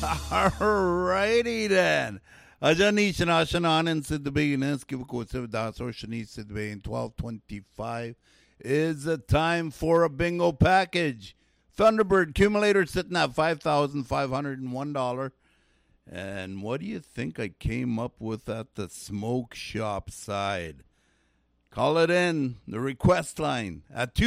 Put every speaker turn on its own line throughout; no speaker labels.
Alrighty then. Ajani Shanashanan said the beginners give a quote of das or Shanice said the 1225 is the time for a bingo package. Thunderbird accumulator sitting at $5,501. And what do you think I came up with at the smoke shop side? Call it in, the request line at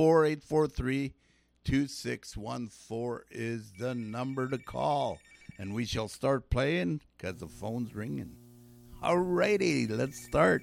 204-843-2614 is the number to call. And we shall start playing because the phone's ringing. Alrighty, let's start.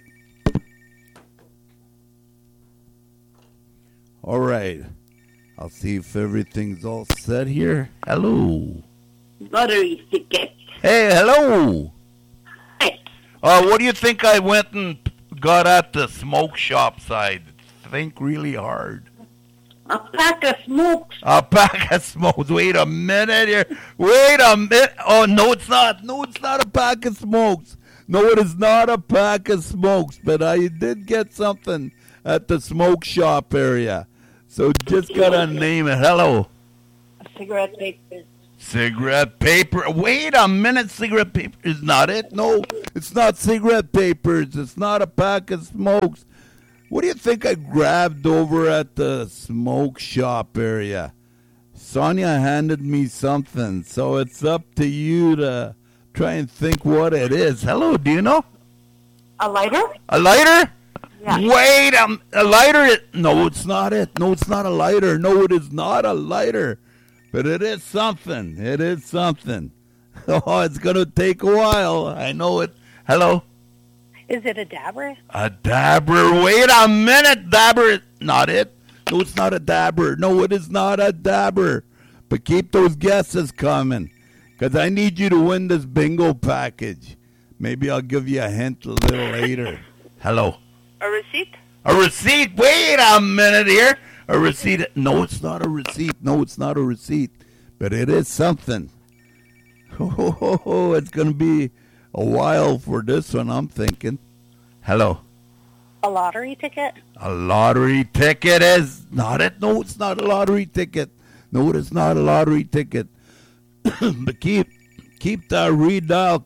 All right. I'll see if everything's all set here. Hello.
Lottery ticket.
Hey, hello.
Hi.
What do you think I went and got at the smoke shop side? Think really hard.
A pack of smokes.
A pack of smokes. Wait a minute here. Wait a minute. Oh, no, it's not. No, it's not a pack of smokes. No, it is not a pack of smokes. But I did get something at the smoke shop area. So just gotta name it. Hello.
A cigarette paper.
Cigarette paper. Wait a minute. Cigarette paper is not it. No, it's not cigarette papers. It's not a pack of smokes. What do you think I grabbed over at the smoke shop area? Sonia handed me something, so it's up to you to try and think what it is. Hello, do you know?
A lighter?
A lighter?
Yeah.
Wait, a lighter? No, it's not it. No, it's not a lighter. No, it is not a lighter. But it is something. It is something. Oh, it's going to take a while. I know it. Hello?
Is it a dabber?
A dabber. Wait a minute. Dabber. Not it. No, it's not a dabber. No, it is not a dabber. But keep those guesses coming. Because I need you to win this bingo package. Maybe I'll give you a hint a little later. Hello.
A receipt?
A receipt. Wait a minute here. A receipt. No, it's not a receipt. No, it's not a receipt. But it is something. Oh, it's going to be a while for this one, I'm thinking. Hello.
A lottery ticket?
A lottery ticket is not it. No, it's not a lottery ticket. No, it is not a lottery ticket. But keep that readout.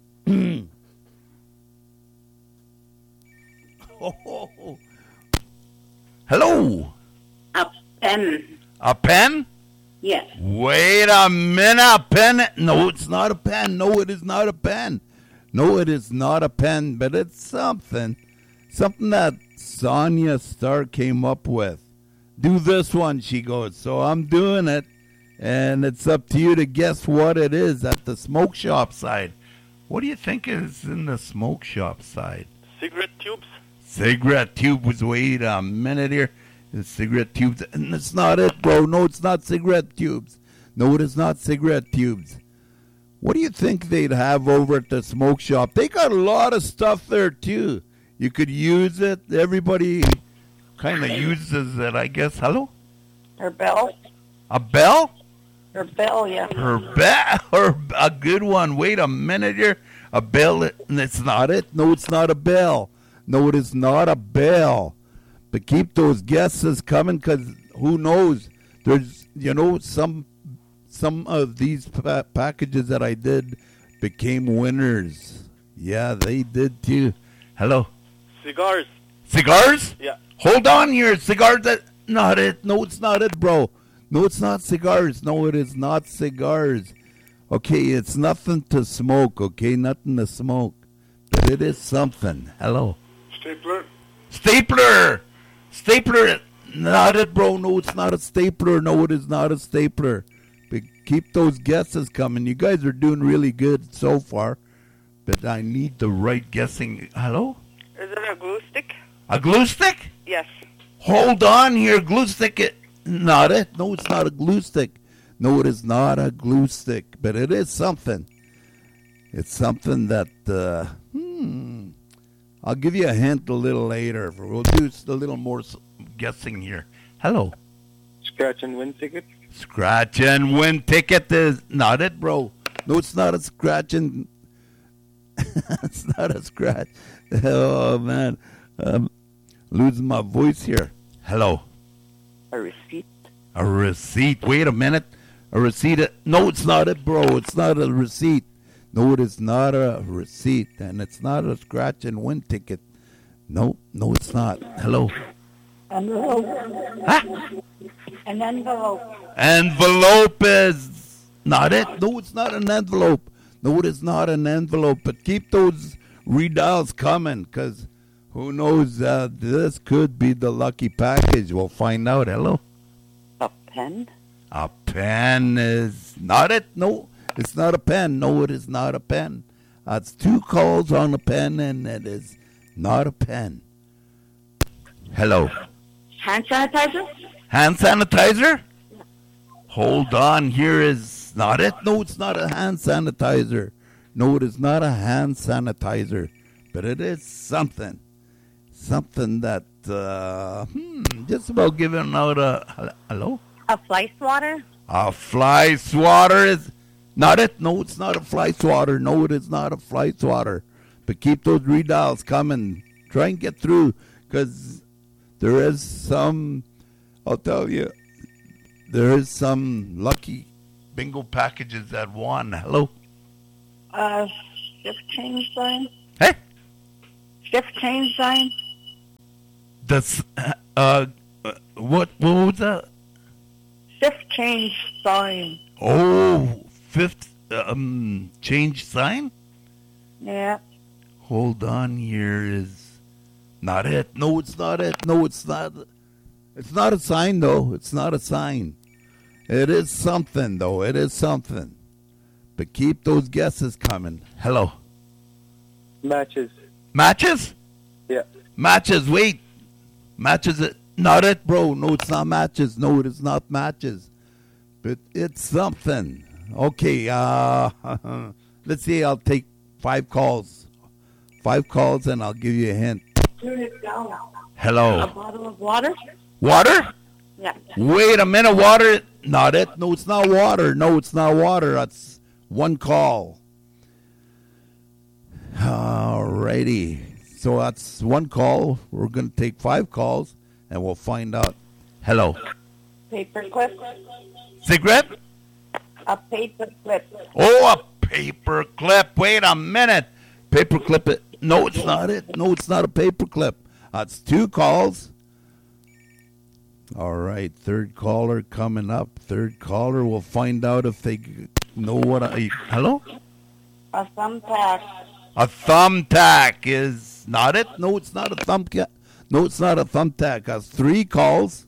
Oh. Hello.
A pen.
A pen?
Yes.
Wait a minute. A pen? No, it's not a pen. No, it is not a pen. No, it is not a pen, but it's something. Something that Sonia Starr came up with. Do this one, she goes. So I'm doing it, and it's up to you to guess what it is at the smoke shop side. What do you think is in the smoke shop side?
Cigarette tubes?
Cigarette tubes. Wait a minute here. The cigarette tubes. And it's not it, bro. No, it's not cigarette tubes. No, it is not cigarette tubes. What do you think they'd have over at the smoke shop? They got a lot of stuff there, too. You could use it. Everybody kind of uses it, I guess. Hello?
Her bell?
A bell?
Her bell, yeah.
Her bell? Or a good one. Wait a minute here. A bell. And it's not it. No, it's not a bell. No, it is not a bell. But keep those guesses coming because who knows? There's, some of these packages that I did became winners. Yeah, they did too. Hello?
Cigars?
Cigars?
Yeah.
Hold on here. Cigars? Not it. No, it's not it, bro. No, it's not cigars. No, it is not cigars. Okay, it's nothing to smoke, okay? Nothing to smoke. But it is something. Hello?
Stapler?
Stapler! Stapler! Not it, bro. No, it's not a stapler. No, it is not a stapler. But keep those guesses coming. You guys are doing really good so far. But I need the right guessing. Hello?
Is it a glue stick?
A glue stick?
Yes.
Hold on here. Glue stick. Not it. No, it's not a glue stick. No, it is not a glue stick. But it is something. It's something that, I'll give you a hint a little later. We'll do a little more guessing here. Hello.
Scratch and win ticket?
Scratch and win ticket is not it, bro. No, it's not a scratch and... it's not a scratch. Oh, man. Losing my voice here. Hello.
A receipt?
A receipt. Wait a minute. A receipt? No, it's not it, bro. It's not a receipt. No, it is not a receipt. And it's not a scratch and win ticket. No, it's not. Hello?
Envelope.
Huh?
An envelope.
Envelope is not it. No, it's not an envelope. No, it is not an envelope. But keep those redials coming, because who knows, this could be the lucky package. We'll find out. Hello?
A pen.
A pen is not it. No, it's not a pen. No, it is not a pen. That's 2 calls on a pen, and it is not a pen. Hello?
Hand sanitizer.
Hand sanitizer? Hold on, here is not it. No, it's not a hand sanitizer. No, it is not a hand sanitizer. But it is something. Something that, just about giving out a, hello?
A fly swatter.
A fly swatter is not it. No, it's not a fly swatter. No, it is not a fly swatter. But keep those redials coming. Try and get through, because there is some, I'll tell you, there is some lucky bingo packages that won. Hello?
Shift change sign.
Hey?
Shift change sign.
That's, what was that?
Shift change sign.
Oh, fifth, change sign?
Yeah.
Hold on, here is not it. No, it's not it. No, it's not. It's not a sign, though. It's not a sign. It is something, though. It is something. But keep those guesses coming. Hello.
Matches.
Matches?
Yeah.
Matches, wait. Matches, not it, bro. No, it's not matches. No, it is not matches. But it's something. Okay, let's see. I'll take 5 calls. 5 calls, and I'll give you a hint.
Turn it down.
Hello.
A bottle of water.
Water?
Yeah.
Wait a minute, water? Not it. No, it's not water. No, it's not water. That's 1 call. Alrighty. So that's 1 call. We're going to take 5 calls, and we'll find out. Hello.
Paper clip.
Cigarette?
A paper clip.
Oh, a paper clip. Wait a minute. Paper clip it. No, it's not it. No, it's not a paper clip. That's 2 calls. All right, 3rd caller coming up. 3rd caller, we'll find out if they know what I... Hello?
A thumbtack.
A thumbtack is not it. No, it's not a thumbtack. No, it's not a thumbtack. That's 3 calls.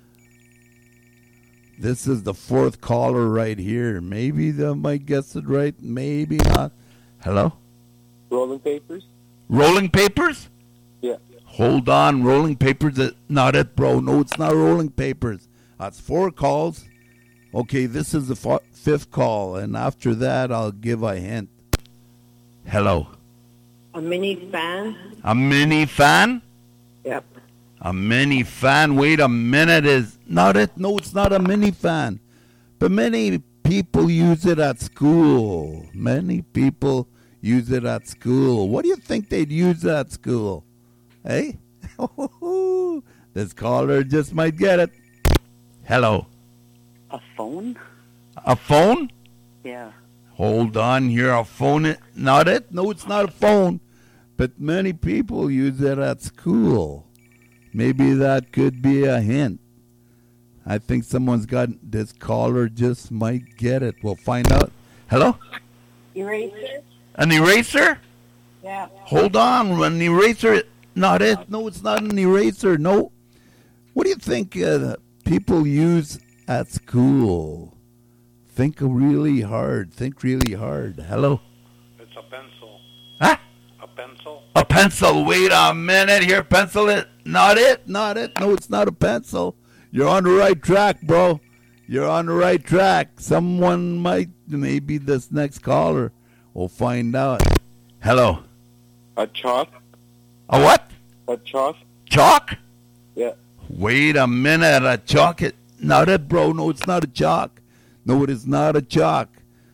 This is the 4th caller right here. Maybe they might guess it right. Maybe not. Hello?
Rolling papers.
Rolling papers?
Yeah.
Hold on. Rolling papers. Not it, bro. No, it's not rolling papers. That's 4 calls. Okay, this is the 5th call. And after that, I'll give a hint. Hello?
A mini fan.
A mini fan?
Yep.
A mini fan. Wait a minute. Is not it? No, it's not a mini fan. But many people use it at school. Many people use it at school. What do you think they'd use at school? Hey? This caller just might get it. Hello.
A phone.
A phone?
Yeah.
Hold on here. A phone? Not it? No, it's not a phone. But many people use it at school. Maybe that could be a hint. I think someone's got this caller just might get it. We'll find out. Hello?
Eraser.
An eraser?
Yeah.
Hold on. An eraser? Not it. No, it's not an eraser. No. What do you think people use at school? Think really hard. Think really hard. Hello?
It's a pencil.
Huh?
A pencil.
A pencil. Wait a minute here. Pencil it. Not it. Not it. No, it's not a pencil. You're on the right track, bro. You're on the right track. Someone might, maybe this next caller. We'll find out. Hello.
A chalk.
A what?
A chalk.
Chalk?
Yeah.
Wait a minute. A chalk? Not it, bro. No, it's not a chalk. No, it is not a chalk.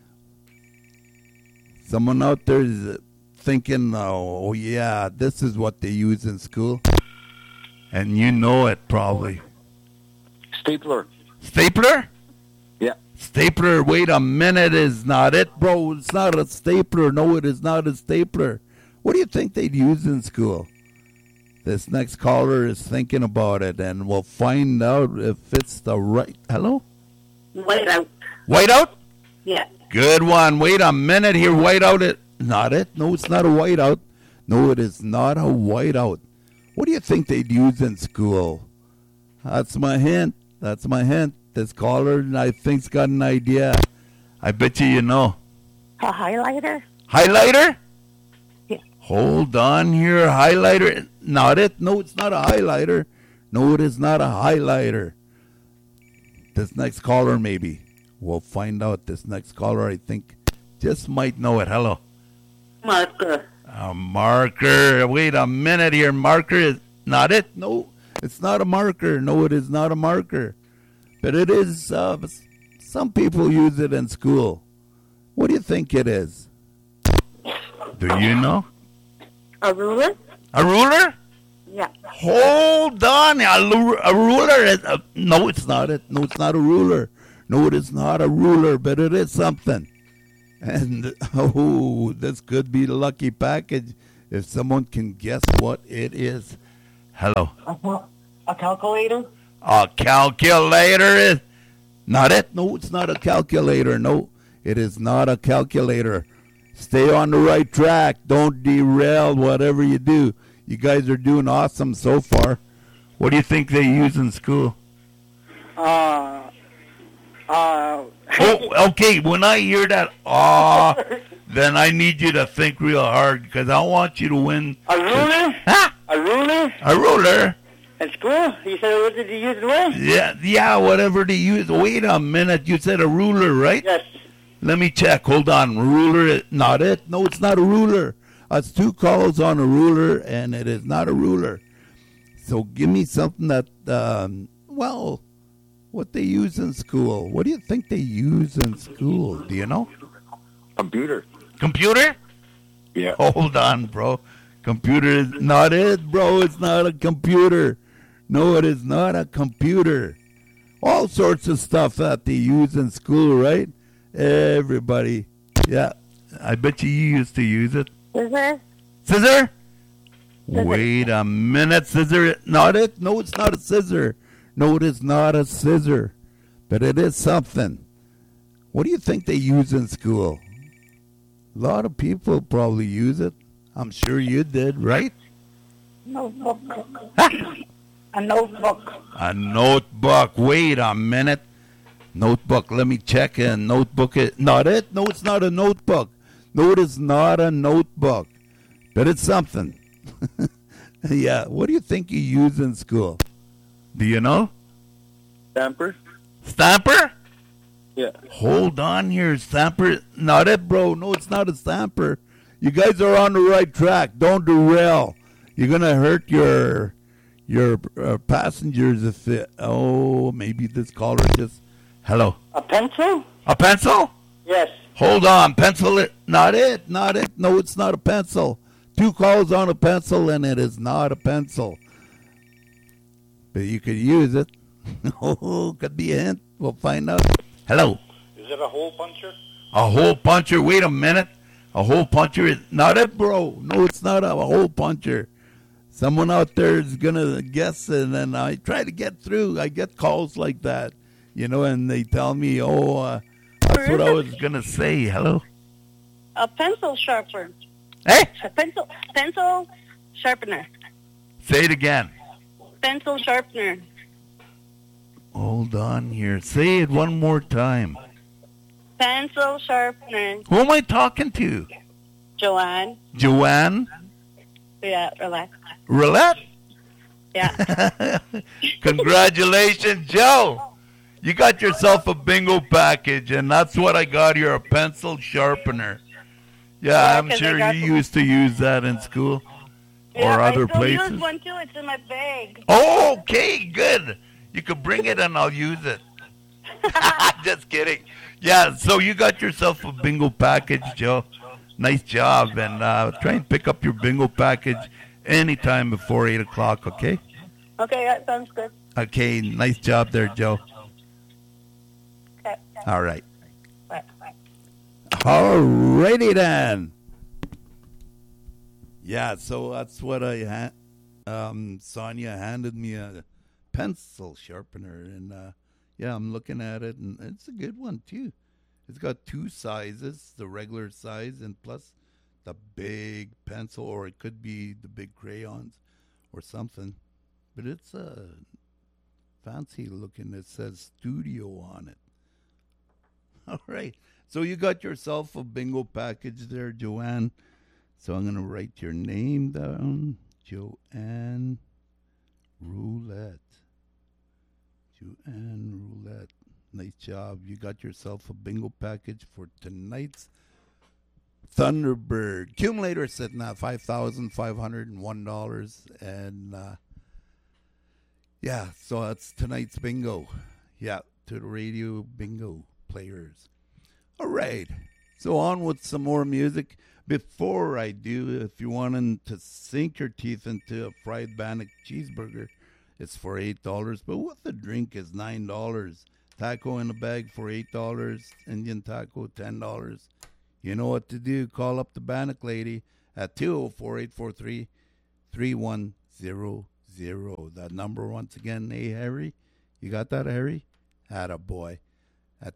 Someone out there is thinking, oh, yeah, this is what they use in school. And you know it, probably.
Stapler.
Stapler?
Yeah.
Stapler, wait a minute, is not it, bro. It's not a stapler. No, it is not a stapler. What do you think they'd use in school? This next caller is thinking about it, and we'll find out if it's the right... Hello?
Whiteout.
Whiteout?
Yeah.
Good one. Wait a minute here. Whiteout, it... Not it? No, it's not a whiteout. No, it is not a whiteout. What do you think they'd use in school? That's my hint. That's my hint. This caller, I think's got an idea. I bet you know.
A highlighter?
Highlighter?
Yeah.
Hold on here. Highlighter. Not it. No, it's not a highlighter. No, it is not a highlighter. This next caller, maybe. We'll find out. This next caller, I think, just might know it. Hello.
Marker.
A marker. Wait a minute here. Marker is not it. No, it's not a marker. No, it is not a marker. But it is, some people use it in school. What do you think it is? Do you know?
A ruler?
A ruler?
Yeah.
Hold on. A ruler is, no, it's not it. No, it's not a ruler. No, it is not a ruler, but it is something. And, oh, this could be the lucky package if someone can guess what it is. Hello.
A calculator?
A calculator is not it. No, it's not a calculator. No, it is not a calculator. Stay on the right track. Don't derail whatever you do. You guys are doing awesome so far. What do you think they use in school? Oh, okay. When I hear that, then I need you to think real hard because I want you to win.
A ruler?
Huh?
A ruler?
A ruler?
At school? You said, what did you use it with?
Yeah, whatever they use. Wait a minute. You said a ruler, right?
Yes.
Let me check. Hold on. Ruler, not it. No, it's not a ruler. That's two calls on a ruler, and it is not a ruler. So give me something that, what they use in school. What do you think they use in school? Do you know?
Computer.
Computer?
Yeah.
Hold on, bro. Computer is not it, bro. It's not a computer. No, it is not a computer. All sorts of stuff that they use in school, right? Everybody. Yeah. I bet you used to use it.
Scissor?
Scissor? Wait a minute. Scissor. Not it? No, it's not a scissor. No, it is not a scissor. But it is something. What do you think they use in school? A lot of people probably use it. I'm sure you did, right?
Notebook. A notebook.
A notebook. Wait a minute. Notebook. Let me check. A notebook. Not it? No, it's not a notebook. No, it is not a notebook. But it's something. Yeah. What do you think you use in school? Do you know?
Stamper.
Stamper?
Yeah.
Hold on here. Stamper. Not it, bro. No, it's not a stamper. You guys are on the right track. Don't derail. You're going to hurt your passengers if it... Oh, maybe this caller just... Hello.
A pencil?
A pencil?
Yes.
Hold on. Pencil it. Not it. Not it. No, it's not a pencil. Two calls on a pencil, and it is not a pencil. But you could use it. Oh, could be a hint. We'll find out. Hello.
Is it a hole puncher?
A hole puncher. Wait a minute. A hole puncher is not it, bro. No, it's not a hole puncher. Someone out there is going to guess it, and I try to get through. I get calls like that, and they tell me, that's what I was going to say. Hello?
A pencil sharpener.
Hey?
A pencil sharpener.
Say it again.
Pencil sharpener.
Hold on here. Say it one more time.
Pencil sharpener.
Who am I talking to?
Joanne.
Joanne?
Yeah, relax.
Roulette?
Yeah.
Congratulations, Joe. You got yourself a bingo package, and that's what I got here, a pencil sharpener. Yeah, I'm sure you used to use that in school or other places.
I still use one, too. It's in my bag.
Oh, okay, good. You could bring it, and I'll use it. Just kidding. Yeah, so you got yourself a bingo package, Joe. Nice job, and try and pick up your bingo package anytime before 8 o'clock, okay?
Okay, that sounds good.
Okay, nice job there, Joe.
Okay.
All right.
Bye.
All righty then. Yeah, so that's what Sonia handed me a pencil sharpener, and yeah, I'm looking at it, and it's a good one too. It's got two sizes, the regular size and plus the big pencil, or it could be the big crayons or something. But it's fancy looking. It says studio on it. All right. So you got yourself a bingo package there, Joanne. So I'm going to write your name down. Joanne Roulette. Joanne Roulette. Nice job. You got yourself a bingo package for tonight's Thunderbird. Accumulator sitting at $5,501. And yeah, so that's tonight's bingo. Yeah, to the radio bingo players. All right. So on with some more music. Before I do, if you're wanting to sink your teeth into a fried Bannock cheeseburger, it's for $8. But what the drink is $9. Taco in a bag for $8. Indian taco, $10. You know what to do. Call up the Bannock lady at 204-843-3100. That number once again, hey, Harry. You got that, Harry? Atta boy. At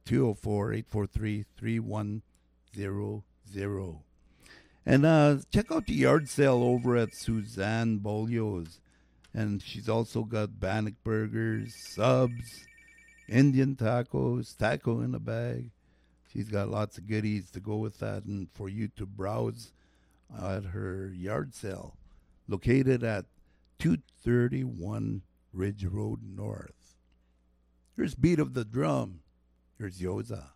204-843-3100. And check out the yard sale over at Suzanne Bolio's. And she's also got Bannock burgers, subs, Indian tacos, taco in a bag. She's got lots of goodies to go with that and for you to browse at her yard sale. Located at 231 Ridge Road North. Here's Beat of the Drum. Here's Yoza.